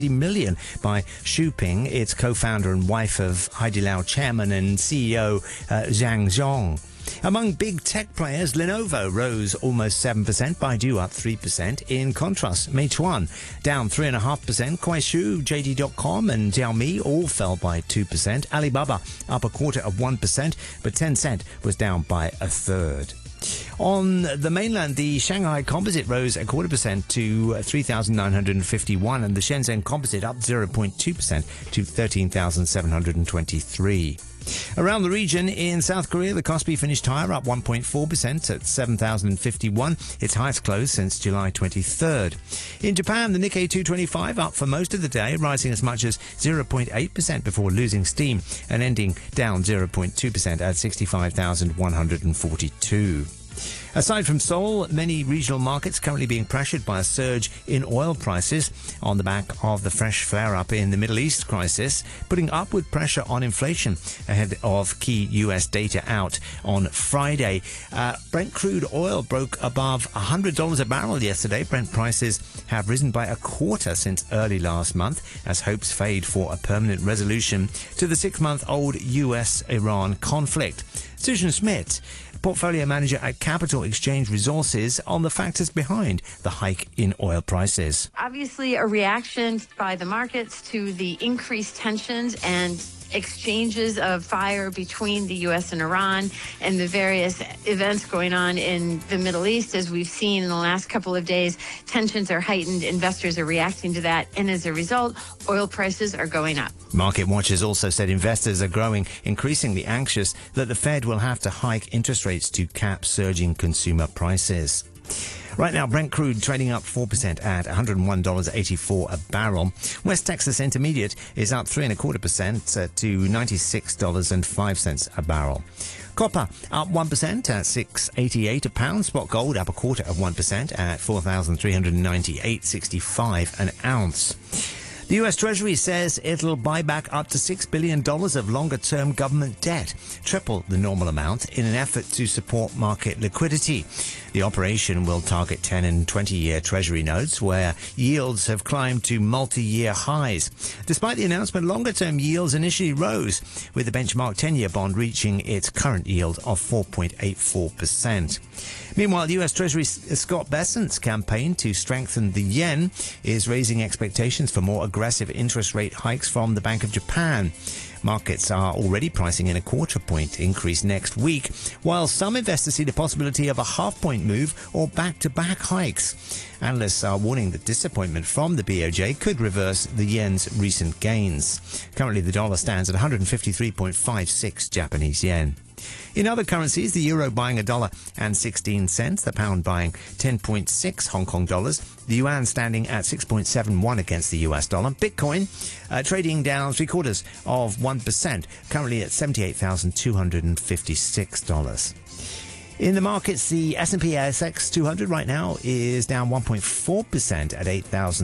million by Xuping, its co-founder and wife of Haidilao chairman and CEO Zhang Zhong. Among big tech players, Lenovo rose almost 7%, Baidu up 3%. In contrast, Meituan down 3.5%, Kuaishou, JD.com and Xiaomi all fell by 2%. Alibaba up 0.25%, but Tencent was down by 1/3. On the mainland, the Shanghai Composite rose 0.25% to 3,951, and the Shenzhen Composite up 0.2% to 13,723. Around the region, in South Korea, the Kospi finished higher, up 1.4% at 7,051, its highest close since July 23rd. In Japan, the Nikkei 225 up for most of the day, rising as much as 0.8% before losing steam and ending down 0.2% at 65,142. Aside from Seoul, many regional markets currently being pressured by a surge in oil prices on the back of the fresh flare-up in the Middle East crisis, putting upward pressure on inflation ahead of key U.S. data out on Friday. Brent crude oil broke above $100 a barrel yesterday. Brent prices have risen by 1/4 since early last month as hopes fade for a permanent resolution to the 6-month-old U.S.-Iran conflict. Susan Schmidt, portfolio manager at Capital Exchange Resources, on the factors behind the hike in oil prices. Obviously, a reaction by the markets to the increased tensions and exchanges of fire between the U.S. and Iran and the various events going on in the Middle East. As we've seen in the last couple of days, tensions are heightened. Investors are reacting to that. And as a result, oil prices are going up. Market watchers also said investors are growing increasingly anxious that the Fed will have to hike interest rates to cap surging consumer prices. Right now, Brent crude trading up 4% at $101.84 a barrel. West Texas Intermediate is up 3.25% to $96.05 a barrel. Copper up 1% at $6.88 a pound. Spot gold up 0.25% at $4,398.65 an ounce. The U.S. Treasury says it'll buy back up to $6 billion of longer-term government debt, triple the normal amount, in an effort to support market liquidity. The operation will target 10 and 20-year Treasury notes, where yields have climbed to multi-year highs. Despite the announcement, longer-term yields initially rose, with the benchmark 10-year bond reaching its current yield of 4.84%. Meanwhile, U.S. Treasury Scott Bessent's campaign to strengthen the yen is raising expectations for more aggressive interest rate hikes from the Bank of Japan. Markets are already pricing in a 0.25 point increase next week, while some investors see the possibility of a half-point move or back-to-back hikes. Analysts are warning that disappointment from the BOJ could reverse the yen's recent gains. Currently, the dollar stands at 153.56 Japanese yen. In other currencies, the euro buying $1.16, the pound buying 10.6 Hong Kong dollars, the yuan standing at 6.71 against the US dollar. Bitcoin trading down 0.75%, currently at $78,256. In the markets, the S&P ASX 200 right now is down 1.4% at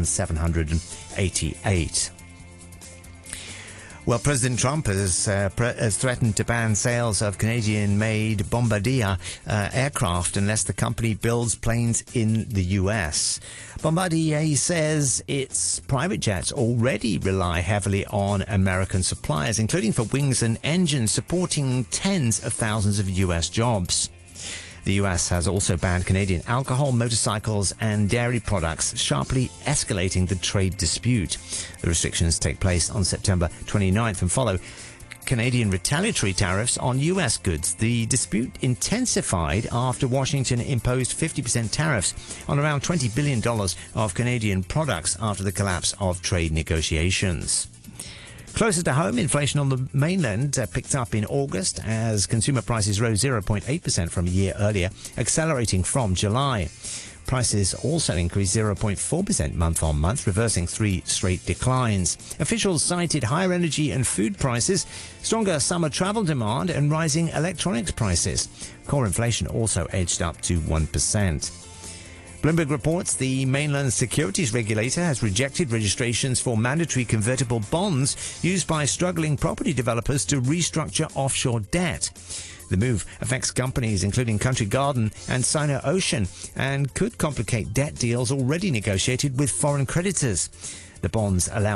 8,788. Well, President Trump has threatened to ban sales of Canadian-made Bombardier aircraft unless the company builds planes in the U.S. Bombardier says its private jets already rely heavily on American suppliers, including for wings and engines, supporting tens of thousands of U.S. jobs. The U.S. has also banned Canadian alcohol, motorcycles and dairy products, sharply escalating the trade dispute. The restrictions take place on September 29th and follow Canadian retaliatory tariffs on U.S. goods. The dispute intensified after Washington imposed 50% tariffs on around $20 billion of Canadian products after the collapse of trade negotiations. Closer to home, inflation on the mainland picked up in August as consumer prices rose 0.8% from a year earlier, accelerating from July. Prices also increased 0.4% month-on-month, reversing 3 straight declines. Officials cited higher energy and food prices, stronger summer travel demand, and rising electronics prices. Core inflation also edged up to 1%. Bloomberg reports the mainland securities regulator has rejected registrations for mandatory convertible bonds used by struggling property developers to restructure offshore debt. The move affects companies including Country Garden and Sino-Ocean and could complicate debt deals already negotiated with foreign creditors. The bonds allow